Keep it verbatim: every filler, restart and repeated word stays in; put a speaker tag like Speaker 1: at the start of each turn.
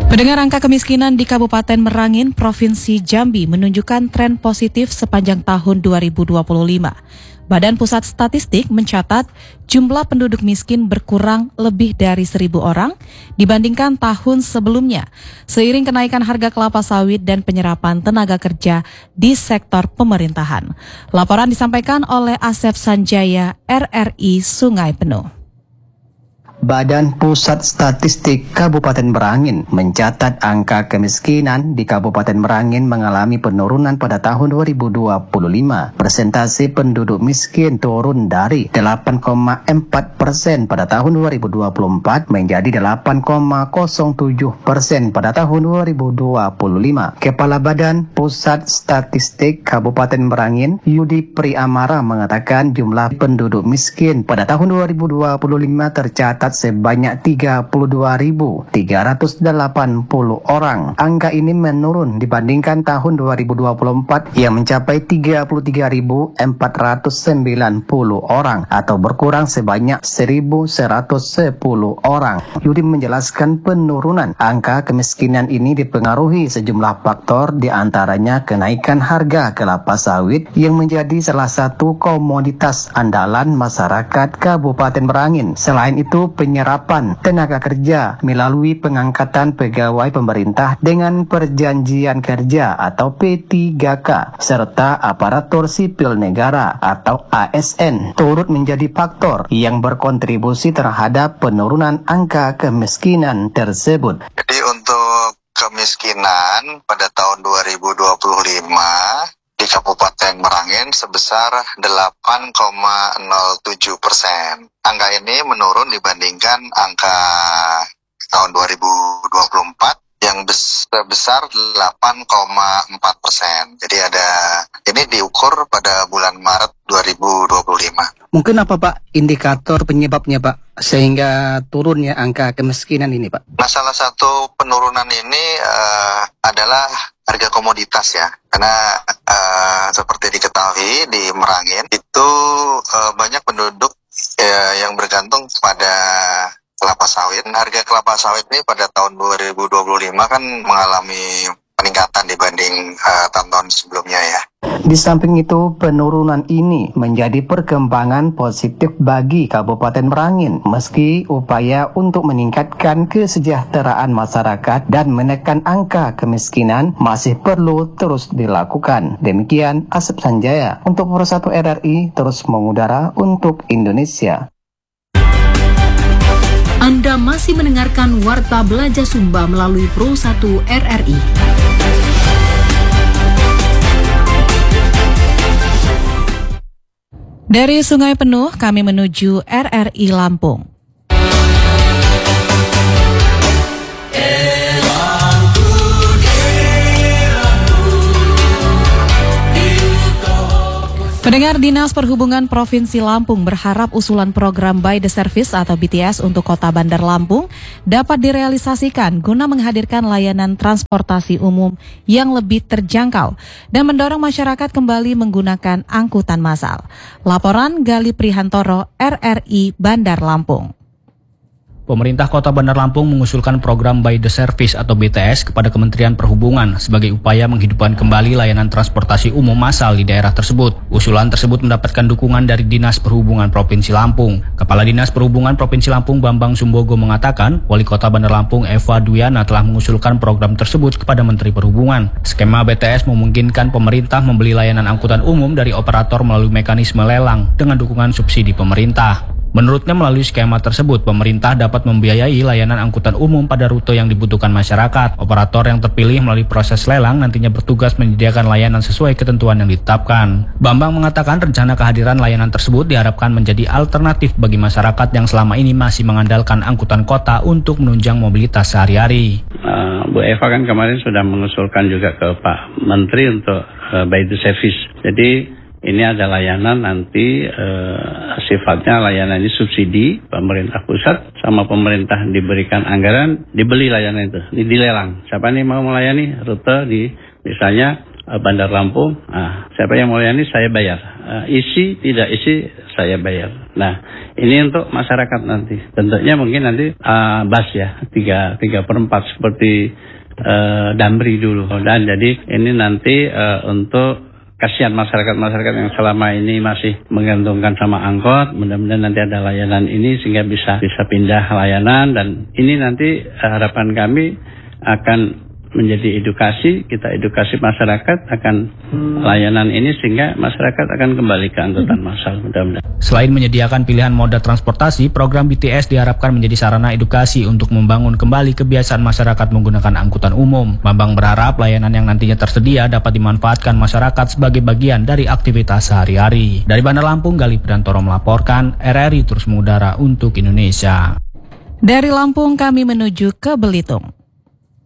Speaker 1: Pendengar, angka kemiskinan di Kabupaten Merangin, Provinsi Jambi menunjukkan tren positif sepanjang tahun dua ribu dua puluh lima. Badan Pusat Statistik mencatat jumlah penduduk miskin berkurang lebih dari seribu orang dibandingkan tahun sebelumnya, seiring kenaikan harga kelapa sawit dan penyerapan tenaga kerja di sektor pemerintahan. Laporan disampaikan oleh Asep Sanjaya, R R I Sungai Penuh.
Speaker 2: Badan Pusat Statistik Kabupaten Merangin mencatat angka kemiskinan di Kabupaten Merangin mengalami penurunan pada tahun dua ribu dua puluh lima. Persentase penduduk miskin turun dari delapan koma empat persen pada tahun dua ribu dua puluh empat menjadi delapan koma nol tujuh persen pada tahun dua ribu dua puluh lima. Kepala Badan Pusat Statistik Kabupaten Merangin, Yudi Priamara, mengatakan jumlah penduduk miskin pada tahun dua ribu dua puluh lima tercatat sebanyak tiga puluh dua ribu tiga ratus delapan puluh orang. Angka ini menurun dibandingkan tahun dua ribu dua puluh empat yang mencapai tiga puluh tiga ribu empat ratus sembilan puluh orang atau berkurang sebanyak seribu seratus sepuluh orang. Yudi menjelaskan penurunan angka kemiskinan ini dipengaruhi sejumlah faktor, diantaranya kenaikan harga kelapa sawit yang menjadi salah satu komoditas andalan masyarakat Kabupaten Merangin. Selain itu, penyerapan tenaga kerja melalui pengangkatan pegawai pemerintah dengan perjanjian kerja atau P tiga K serta aparatur sipil negara atau A S N turut menjadi faktor yang berkontribusi terhadap penurunan angka kemiskinan tersebut.
Speaker 3: Jadi untuk kemiskinan pada tahun dua ribu dua puluh lima di Kabupaten Merangin sebesar delapan koma nol tujuh persen. Angka ini menurun dibandingkan angka tahun dua ribu dua puluh empat yang sebesar delapan koma empat persen. Jadi ada, ini diukur pada bulan Maret dua ribu dua puluh lima.
Speaker 2: Mungkin apa Pak indikator penyebabnya Pak sehingga turunnya angka kemiskinan ini Pak?
Speaker 3: Nah, salah satu penurunan ini uh, adalah harga komoditas ya, karena uh, seperti diketahui di Merangin itu uh, banyak penduduk uh, yang bergantung pada kelapa sawit. Harga kelapa sawit ini pada tahun dua ribu dua puluh lima kan mengalami peningkatan dibanding uh, tahun-tahun sebelumnya ya.
Speaker 2: Di samping itu, penurunan ini menjadi perkembangan positif bagi Kabupaten Merangin, meski upaya untuk meningkatkan kesejahteraan masyarakat dan menekan angka kemiskinan masih perlu terus dilakukan. Demikian Asep Sanjaya untuk Pro satu R R I, terus mengudara untuk Indonesia.
Speaker 4: Anda masih mendengarkan Warta Belajar Sumba melalui Pro satu R R I.
Speaker 1: Dari Sungai Penuh, kami menuju R R I Lampung. Pendengar, Dinas Perhubungan Provinsi Lampung berharap usulan program By the Service atau B T S untuk Kota Bandar Lampung dapat direalisasikan guna menghadirkan layanan transportasi umum yang lebih terjangkau dan mendorong masyarakat kembali menggunakan angkutan massal. Laporan Gali Prihantoro, R R I Bandar Lampung.
Speaker 5: Pemerintah Kota Bandar Lampung mengusulkan program By the Service atau B T S kepada Kementerian Perhubungan sebagai upaya menghidupkan kembali layanan transportasi umum massal di daerah tersebut. Usulan tersebut mendapatkan dukungan dari Dinas Perhubungan Provinsi Lampung. Kepala Dinas Perhubungan Provinsi Lampung Bambang Sumbogo mengatakan, Wali Kota Bandar Lampung Eva Duyana telah mengusulkan program tersebut kepada Menteri Perhubungan. Skema B T S memungkinkan pemerintah membeli layanan angkutan umum dari operator melalui mekanisme lelang dengan dukungan subsidi pemerintah. Menurutnya, melalui skema tersebut, pemerintah dapat membiayai layanan angkutan umum pada rute yang dibutuhkan masyarakat. Operator yang terpilih melalui proses lelang nantinya bertugas menyediakan layanan sesuai ketentuan yang ditetapkan. Bambang mengatakan rencana kehadiran layanan tersebut diharapkan menjadi alternatif bagi masyarakat yang selama ini masih mengandalkan angkutan kota untuk menunjang mobilitas sehari-hari.
Speaker 6: Uh, Bu Eva kan kemarin sudah mengusulkan juga ke Pak Menteri untuk uh, By the Service. Jadi ini ada layanan nanti eh, sifatnya layanan ini subsidi pemerintah pusat sama pemerintah diberikan anggaran, dibeli layanan itu, ini dilelang. Siapa nih mau melayani rute di misalnya eh, Bandar Lampung, nah, siapa yang mau melayani saya bayar. uh, isi, tidak isi saya bayar. Nah, ini untuk masyarakat nanti. Bentuknya mungkin nanti uh, bus ya, tiga per empat seperti uh, Damri dulu. Dan jadi ini nanti uh, untuk kasihan masyarakat-masyarakat yang selama ini masih menggantungkan sama angkot, mudah-mudahan nanti ada layanan ini sehingga bisa bisa pindah layanan, dan ini nanti harapan kami akan menjadi edukasi, kita edukasi masyarakat akan layanan ini sehingga masyarakat akan kembali ke angkutan massal, mudah-mudahan.
Speaker 5: Selain menyediakan pilihan moda transportasi, program B T S diharapkan menjadi sarana edukasi untuk membangun kembali kebiasaan masyarakat menggunakan angkutan umum. Bambang berharap layanan yang nantinya tersedia dapat dimanfaatkan masyarakat sebagai bagian dari aktivitas sehari-hari. Dari Bandar Lampung, Galih Priyantoro melaporkan, R R I terus mengudara untuk Indonesia.
Speaker 1: Dari Lampung kami menuju ke Belitung.